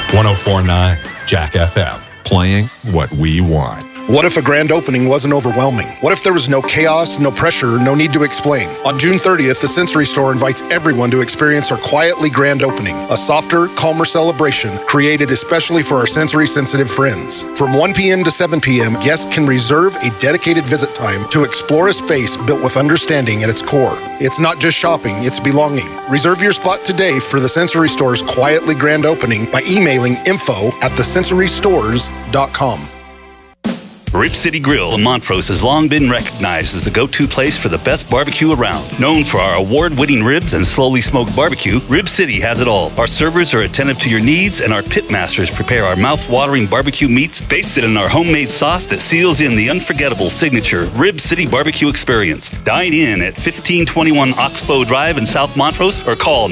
104.9 Jack FM. Playing what we want. What if a grand opening wasn't overwhelming? What if there was no chaos, no pressure, no need to explain? On June 30th, the Sensory Store invites everyone to experience our quietly grand opening, a softer, calmer celebration created especially for our sensory-sensitive friends. From 1 p.m. to 7 p.m., guests can reserve a dedicated visit time to explore a space built with understanding at its core. It's not just shopping, it's belonging. Reserve your spot today for the Sensory Store's quietly grand opening by emailing info@thesensorystores.com. Rib City Grill in Montrose has long been recognized as the go-to place for the best barbecue around. Known for our award-winning ribs and slowly smoked barbecue, Rib City has it all. Our servers are attentive to your needs, and our pit masters prepare our mouth-watering barbecue meats basted in our homemade sauce that seals in the unforgettable signature Rib City barbecue experience. Dine in at 1521 Oxbow Drive in South Montrose or call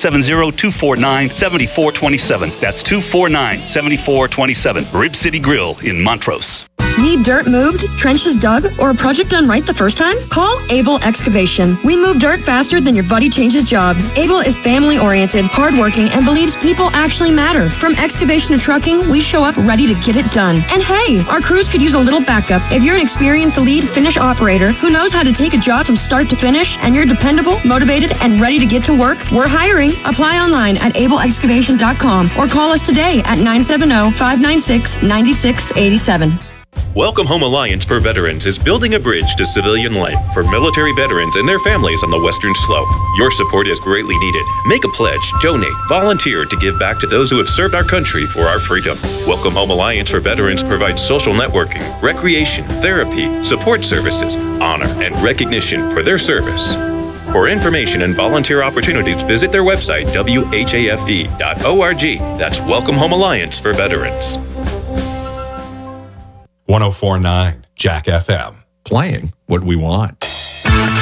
970-249-7427. That's 249-7427. Rib City Grill in Montrose. Need dirt moved, trenches dug, or a project done right the first time? Call Able Excavation. We move dirt faster than your buddy changes jobs. Able is family-oriented, hardworking, and believes people actually matter. From excavation to trucking, we show up ready to get it done. And hey, our crews could use a little backup. If you're an experienced lead finish operator who knows how to take a job from start to finish, and you're dependable, motivated, and ready to get to work, we're hiring. Apply online at ableexcavation.com or call us today at 970-596-9687. Welcome Home Alliance for Veterans is building a bridge to civilian life for military veterans and their families on the Western Slope. Your support is greatly needed. Make a pledge, donate, volunteer to give back to those who have served our country for our freedom. Welcome Home Alliance for Veterans provides social networking, recreation, therapy, support services, honor, and recognition for their service. For information and volunteer opportunities, visit their website, whafd.org. That's Welcome Home Alliance for Veterans. 104.9 Jack FM. Playing what we want.